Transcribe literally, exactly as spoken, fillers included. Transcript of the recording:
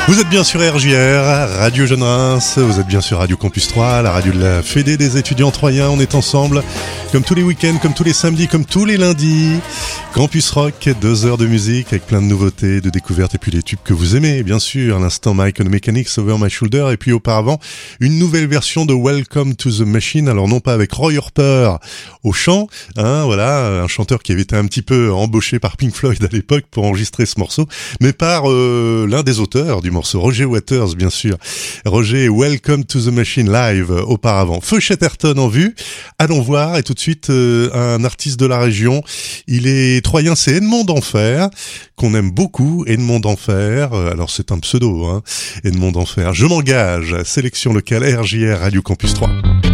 Vous êtes bien sur R J R, Radio Jeune Reims, vous êtes bien sur Radio Campus trois, la radio de la Fédé des étudiants troyens. On est ensemble, comme tous les week-ends, comme tous les samedis, comme tous les lundis. Campus Rock, deux heures de musique avec plein de nouveautés, de découvertes et puis les tubes que vous aimez, bien sûr. À l'instant, Mike and the Mechanics, Over My Shoulder, et puis auparavant, une nouvelle version de Welcome to the Machine. Alors non pas avec Roy Harper au chant, hein, voilà, un chanteur qui avait été un petit peu embauché par Pink Floyd à l'époque pour enregistrer ce morceau, mais par euh, l'un des auteurs du morceau, Roger Waters, bien sûr. Roger, Welcome to the Machine live euh, auparavant. Feu Chatterton en vue. Allons voir, et tout de suite euh, un artiste de la région. Il est troyen, c'est Edmond d'Enfer, qu'on aime beaucoup. Edmond d'Enfer, euh, alors c'est un pseudo, hein. Edmond d'Enfer. Je m'engage. Sélection locale R J R Radio Campus trois.